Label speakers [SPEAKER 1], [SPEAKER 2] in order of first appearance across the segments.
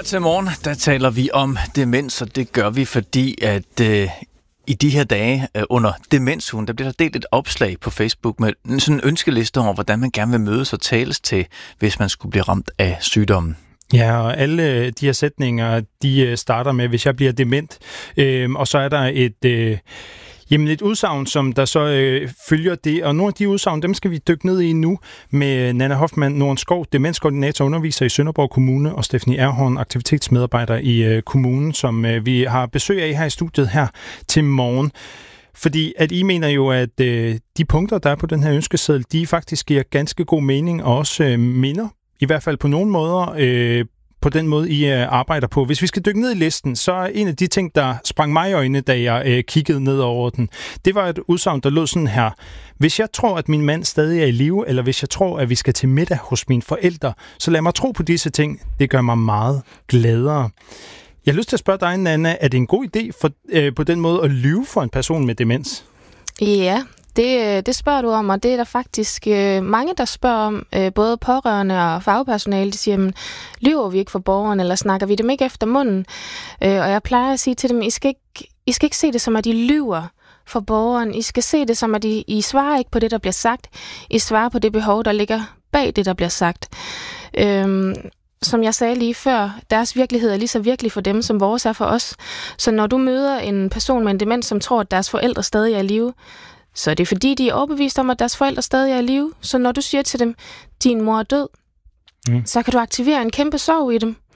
[SPEAKER 1] til morgen, der taler vi om demens, og det gør vi, fordi at i de her dage under demensugen, der bliver der delt et opslag på Facebook med sådan en ønskeliste over, hvordan man gerne vil mødes og tales til, hvis man skulle blive ramt af sygdommen.
[SPEAKER 2] Ja, og alle de her sætninger, de starter med, hvis jeg bliver dement, og så er der et udsagn, som der så følger det, og nogle af de udsagn, dem skal vi dykke ned i nu med Nanna Hoffmann Nordenskov, demenskoordinator og underviser i Sønderborg Kommune, og Stephanie Erhorn, aktivitetsmedarbejder i kommunen, som vi har besøg af her i studiet her til morgen. Fordi at I mener jo, at de punkter, der er på den her ønskeseddel, de faktisk giver ganske god mening, og også minder, i hvert fald på nogle måder, på den måde, I arbejder på. Hvis vi skal dykke ned i listen, så er en af de ting, der sprang mig i øjnene, da jeg kiggede ned over den, det var et udsagn, der lød sådan her. Hvis jeg tror, at min mand stadig er i live, eller hvis jeg tror, at vi skal til middag hos mine forældre, så lad mig tro på disse ting. Det gør mig meget gladere. Jeg har lyst til at spørge dig, Nanna, er det en god idé på den måde at lyve for en person med demens?
[SPEAKER 3] Ja, det spørger du om, og det er der faktisk mange, der spørger om, både pårørende og fagpersonale. De siger, lyver vi ikke for borgeren, eller snakker vi dem ikke efter munden? Og jeg plejer at sige til dem, I skal ikke se det som, at de lyver for borgeren. I skal se det som, at I svarer ikke på det, der bliver sagt. I svarer på det behov, der ligger bag det, der bliver sagt. Som jeg sagde lige før, deres virkelighed er lige så virkelig for dem, som vores er for os. Så når du møder en person med en demens, som tror, at deres forældre stadig er i live, så er det fordi, de er overbevist om, at deres forældre stadig er i live. Så når du siger til dem, din mor er død, så kan du aktivere en kæmpe sorg i dem.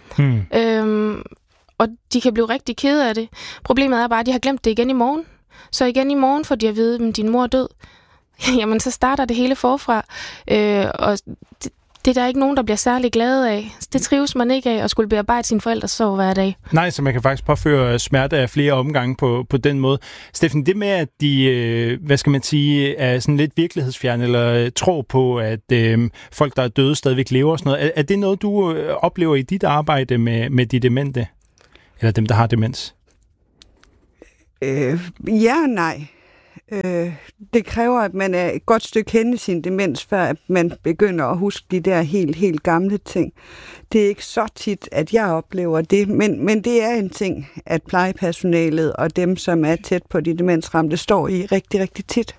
[SPEAKER 3] Og de kan blive rigtig kede af det. Problemet er bare, at de har glemt det igen i morgen. Så igen i morgen får de at vide, at din mor er død. Jamen, så starter det hele forfra. Og det er der ikke nogen, der bliver særlig glade af. Det trives man ikke af at skulle bearbejde sine forældres sorg hver dag. Nej,
[SPEAKER 2] så man kan faktisk påføre smerte af flere omgange på den måde. Steffen, det med, at de, er sådan lidt virkelighedsfjerne, eller tror på, at folk, der er døde, stadigvæk lever og sådan noget, er det noget, du oplever i dit arbejde med de demente? Eller dem, der har demens?
[SPEAKER 4] Ja og nej. Det kræver, at man er et godt stykke hen i sin demens, før at man begynder at huske de der helt gamle ting. Det er ikke så tit, at jeg oplever det, men det er en ting, at plejepersonalet og dem, som er tæt på de demensramte, står i rigtig, rigtig tit.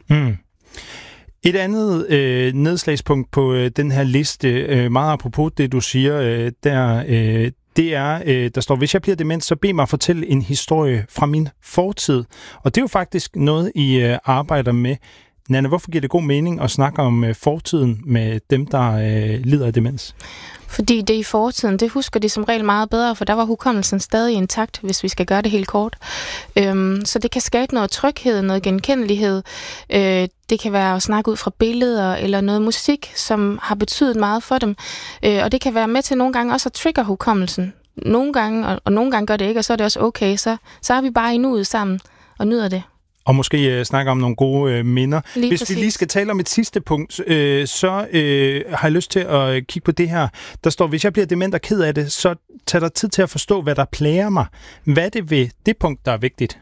[SPEAKER 2] Et andet nedslagspunkt på den her liste, meget apropos det, du siger, det er, der står, hvis jeg bliver dement, så bed mig at fortælle en historie fra min fortid. Og det er jo faktisk noget, I arbejder med. Nanna, hvorfor giver det god mening at snakke om fortiden med dem, der lider af demens?
[SPEAKER 3] Fordi det i fortiden, det husker de som regel meget bedre, for der var hukommelsen stadig intakt, hvis vi skal gøre det helt kort. Så det kan skabe noget tryghed, noget genkendelighed. Det kan være at snakke ud fra billeder eller noget musik, som har betydet meget for dem. Og det kan være med til nogle gange også at trigge hukommelsen. Nogle gange, og nogle gange gør det ikke, og så er det også okay. Så er vi bare i nuet sammen og nyder det.
[SPEAKER 2] Og måske snakke om nogle gode minder. Hvis
[SPEAKER 3] præcis.
[SPEAKER 2] Vi lige skal tale om et sidste punkt, så har jeg lyst til at kigge på det her. Der står, hvis jeg bliver dement og ked af det, så tager der tid til at forstå, hvad der plager mig. Hvad er det ved det punkt, der er vigtigt?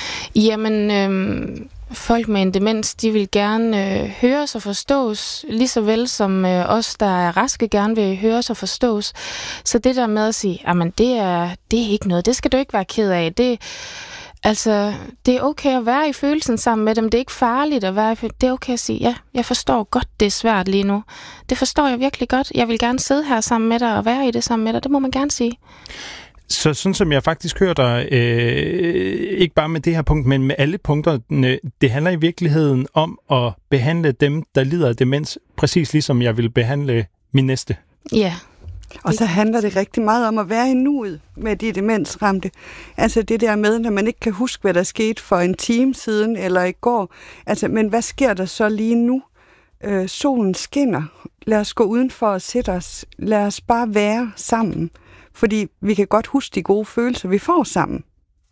[SPEAKER 3] Jamen, folk med en demens, de vil gerne høres og forstås, lige så vel som os, der er raske, gerne vil høres og forstås. Så det der med at sige, jamen det er ikke noget, det skal du ikke være ked af. Det er okay at være i følelsen sammen med dem. Det er ikke farligt at være i følelsen. Det er okay at sige, ja, jeg forstår godt, det er svært lige nu. Det forstår jeg virkelig godt. Jeg vil gerne sidde her sammen med dig og være i det sammen med dig. Det må man gerne sige.
[SPEAKER 2] Så sådan som jeg faktisk hører dig, ikke bare med det her punkt, men med alle punkterne, det handler i virkeligheden om at behandle dem, der lider af demens, præcis ligesom jeg vil behandle min næste.
[SPEAKER 3] Ja.
[SPEAKER 4] Og så handler det rigtig meget om at være i nuet med de demensramte. Altså det der med, når man ikke kan huske, hvad der skete for en time siden eller i går. Altså, men hvad sker der så lige nu? Solen skinner. Lad os gå udenfor og sætte os. Lad os bare være sammen. Fordi vi kan godt huske de gode følelser, vi får sammen.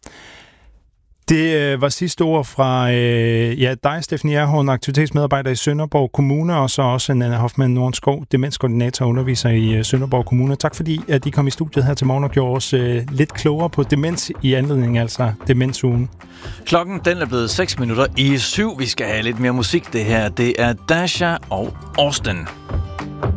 [SPEAKER 2] Det var sidste ord fra dig, Stephanie Erhorn, aktivitetsmedarbejder i Sønderborg Kommune, og så også Nanna Hoffmann Nordenskov, demenskoordinator og underviser i Sønderborg Kommune. Tak fordi, at I kom i studiet her til morgen og gjorde os lidt klogere på demens i anledning, altså demensugen.
[SPEAKER 1] Klokken den er blevet 6 minutter i 7. Vi skal have lidt mere musik. Det her, det er Dasha og Austin.